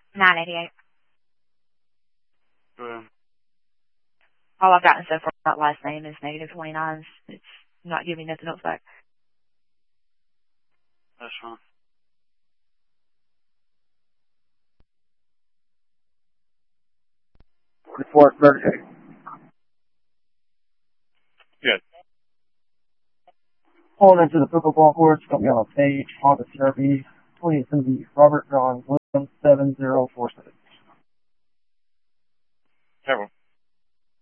988. Good. All I've gotten so far about last name is negative 29s. It's not giving nothing else back. That's fine. Report Thursday. Good. Pulling into the pickleball courts, got me on a page, Honda CRV, 2870 Robert John Williams 7046. Careful.